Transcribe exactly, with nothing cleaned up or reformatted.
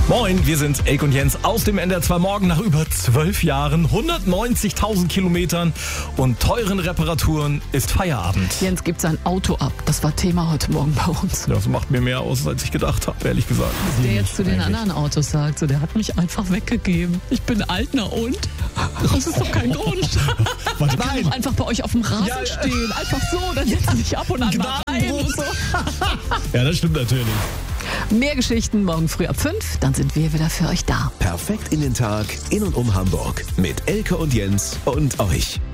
Moin, wir sind Elke und Jens aus dem N D R zwei Morgen nach über zwölf Jahren, hundertneunzigtausend Kilometern und teuren Reparaturen ist Feierabend. Jens gibt sein Auto ab. Das war Thema heute Morgen bei uns. Das macht mir mehr aus, als ich gedacht habe, ehrlich gesagt. Was der jetzt zu den anderen Autos sagt, so, der hat mich einfach weggegeben. Ich bin alt, na und? Das ist doch kein Grund. Warte, Der kann doch einfach bei euch auf dem Rasen Ja, ja. stehen. Einfach so, dann setzt er sich ab und an mal rein und so. Ja, das stimmt natürlich. Mehr Geschichten morgen früh ab fünf, dann sind wir wieder für euch da. Perfekt in den Tag, in und um Hamburg. Mit Elke und Jens und euch.